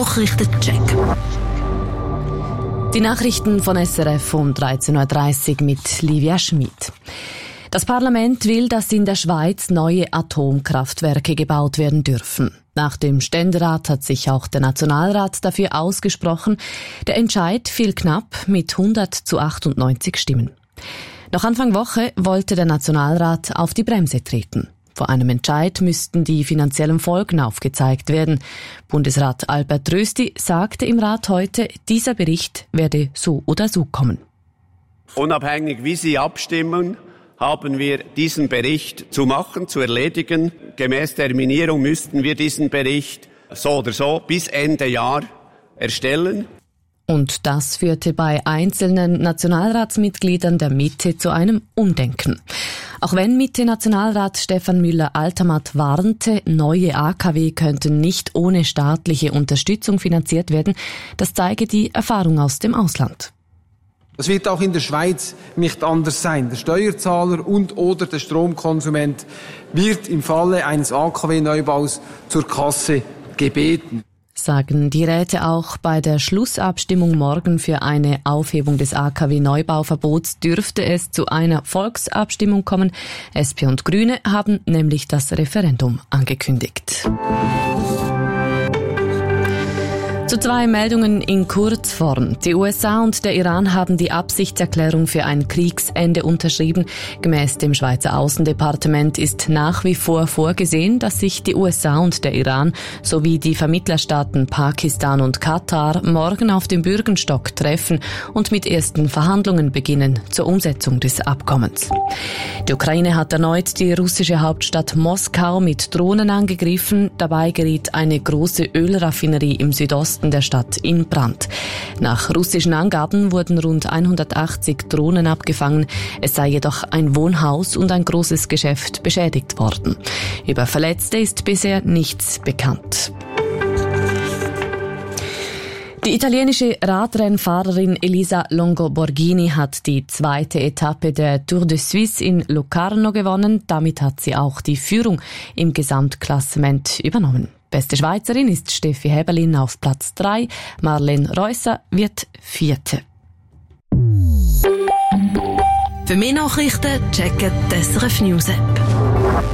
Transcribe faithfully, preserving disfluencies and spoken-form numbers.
Nachrichtencheck. Die Nachrichten von S R F um dreizehn Uhr dreißig mit Livia Schmid. Das Parlament will, dass in der Schweiz neue Atomkraftwerke gebaut werden dürfen. Nach dem Ständerat hat sich auch der Nationalrat dafür ausgesprochen. Der Entscheid fiel knapp mit hundert zu achtundneunzig Stimmen. Noch Anfang Woche wollte der Nationalrat auf die Bremse treten. Vor einem Entscheid müssten die finanziellen Folgen aufgezeigt werden. Bundesrat Albert Rösti sagte im Rat heute, dieser Bericht werde so oder so kommen. Unabhängig wie Sie abstimmen, haben wir diesen Bericht zu machen, zu erledigen. Gemäß Terminierung müssten wir diesen Bericht so oder so bis Ende Jahr erstellen. Und das führte bei einzelnen Nationalratsmitgliedern der Mitte zu einem Umdenken. Auch wenn Mitte-Nationalrat Stefan Müller-Altermatt warnte, neue A K W könnten nicht ohne staatliche Unterstützung finanziert werden, das zeige die Erfahrung aus dem Ausland. Das wird auch in der Schweiz nicht anders sein. Der Steuerzahler und oder der Stromkonsument wird im Falle eines A K W-Neubaus zur Kasse gebeten. Sagen die Räte auch, bei der Schlussabstimmung morgen für eine Aufhebung des A K W-Neubauverbots dürfte es zu einer Volksabstimmung kommen. S P und Grüne haben nämlich das Referendum angekündigt. Zu zwei Meldungen in Kurzform. Die U S A und der Iran haben die Absichtserklärung für ein Kriegsende unterschrieben. Gemäß dem Schweizer Außendepartement ist nach wie vor vorgesehen, dass sich die U S A und der Iran sowie die Vermittlerstaaten Pakistan und Katar morgen auf dem Bürgenstock treffen und mit ersten Verhandlungen beginnen zur Umsetzung des Abkommens. Die Ukraine hat erneut die russische Hauptstadt Moskau mit Drohnen angegriffen. Dabei geriet eine große Ölraffinerie im Südosten der Stadt in Brand. Nach russischen Angaben wurden rund hundertachtzig Drohnen abgefangen. Es sei jedoch ein Wohnhaus und ein großes Geschäft beschädigt worden. Über Verletzte ist bisher nichts bekannt. Die italienische Radrennfahrerin Elisa Longo-Borghini hat die zweite Etappe der Tour de Suisse in Locarno gewonnen. Damit hat sie auch die Führung im Gesamtklassement übernommen. Beste Schweizerin ist Steffi Häberlin auf Platz drei. Marlene Reusser wird Vierte. Für mehr Nachrichten checken die S R F News App.